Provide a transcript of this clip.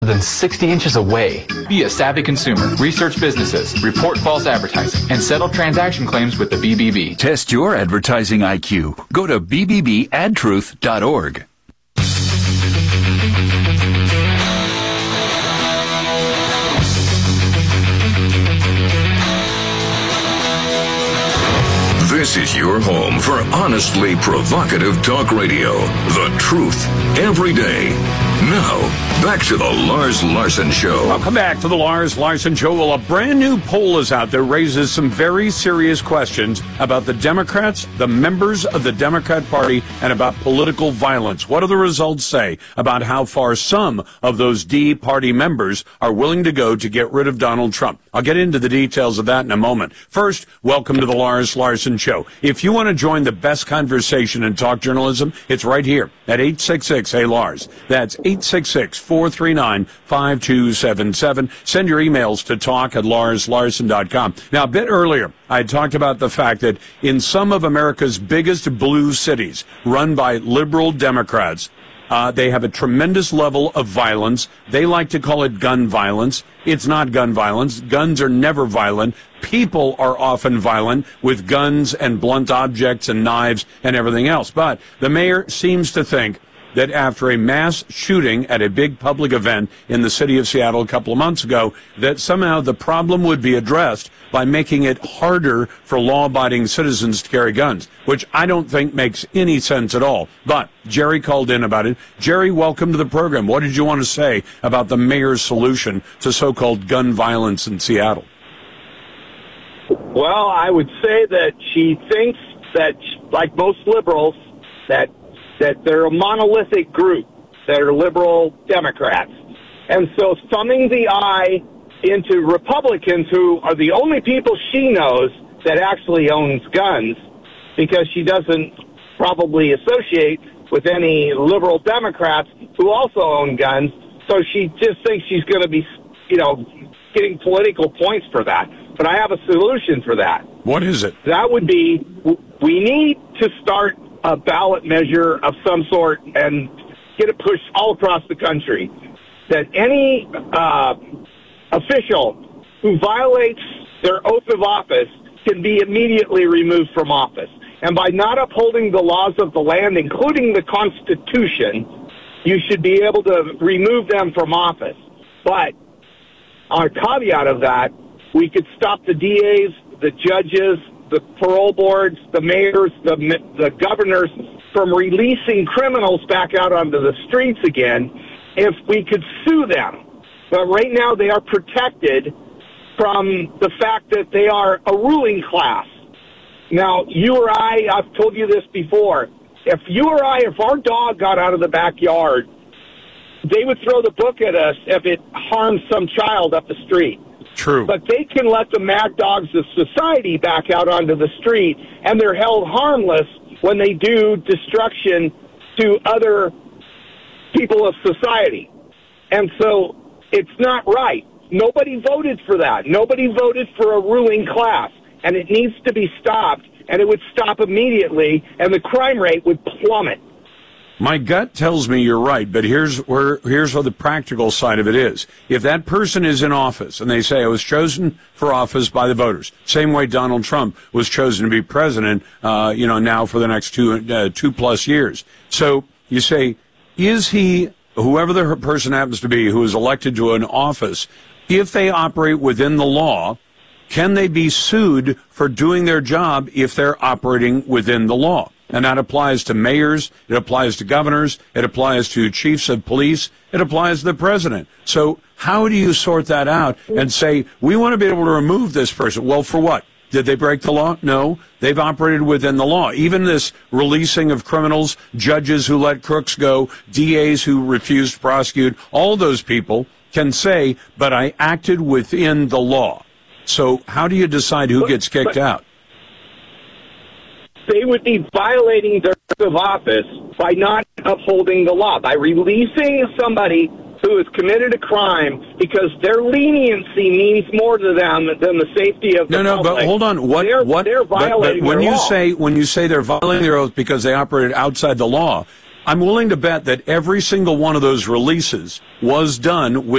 than 60 inches away. Be a savvy consumer. Research businesses, report false advertising, and settle transaction claims with the BBB. Test your advertising IQ. Go to bbbadtruth.org. This is your home for honestly provocative talk radio. The Truth, every day. Now, back to the Lars Larson Show. Welcome back to the Lars Larson Show. Well, a brand new poll is out that raises some very serious questions about the Democrats, the members of the Democrat Party, and about political violence. What do the results say about how far some of those D Party members are willing to go to get rid of Donald Trump? I'll get into the details of that in a moment. First, welcome to the Lars Larson Show. If you want to join the best conversation in talk journalism, it's right here at 866-HEY-LARS. That's 866-439-5277. Send your emails to talk@larslarson.com. Now, a bit earlier, I talked about the fact that in some of America's biggest blue cities, run by liberal Democrats, they have a tremendous level of violence. They like to call it gun violence. It's not gun violence. Guns are never violent. People are often violent with guns and blunt objects and knives and everything else. But the mayor seems to think that after a mass shooting at a big public event in the city of Seattle a couple of months ago, that somehow the problem would be addressed by making it harder for law-abiding citizens to carry guns, which I don't think makes any sense at all. But Jerry called in about it. Jerry, welcome to the program. What did you want to say about the mayor's solution to so-called gun violence in Seattle? Well, I would say that she thinks that, like most liberals, that they're a monolithic group that are liberal Democrats. And so thumbing the eye into Republicans, who are the only people she knows that actually owns guns, because she doesn't probably associate with any liberal Democrats who also own guns. So she just thinks she's going to be, getting political points for that. But I have a solution for that. What is it? That would be, we need to start a ballot measure of some sort and get it pushed all across the country, that any official who violates their oath of office can be immediately removed from office. And by not upholding the laws of the land, including the Constitution, you should be able to remove them from office. But on a caveat of that, we could stop the DAs, the judges, the parole boards, the mayors, the governors from releasing criminals back out onto the streets again if we could sue them. But right now they are protected from the fact that they are a ruling class. Now, you or I've told you this before, if our dog got out of the backyard, they would throw the book at us if it harmed some child up the street. True. But they can let the mad dogs of society back out onto the street, and they're held harmless when they do destruction to other people of society. And so it's not right. Nobody voted for that. Nobody voted for a ruling class, and it needs to be stopped, and it would stop immediately, and the crime rate would plummet. My gut tells me you're right, but here's where the practical side of it is. If that person is in office and they say I was chosen for office by the voters, same way Donald Trump was chosen to be president, now for the next two plus years. So you say, is he, whoever the person happens to be who is elected to an office, if they operate within the law, can they be sued for doing their job if they're operating within the law? And that applies to mayors, it applies to governors, it applies to chiefs of police, it applies to the president. So how do you sort that out and say, we want to be able to remove this person? Well, for what? Did they break the law? No, they've operated within the law. Even this releasing of criminals, judges who let crooks go, DAs who refused to prosecute, all those people can say, but I acted within the law. So how do you decide who gets kicked out? They would be violating their oath of office by not upholding the law, by releasing somebody who has committed a crime, because their leniency means more to them than the safety of the public. No, but hold on. They're violating when their you law. When you say they're violating their oath because they operated outside the law, I'm willing to bet that every single one of those releases was done with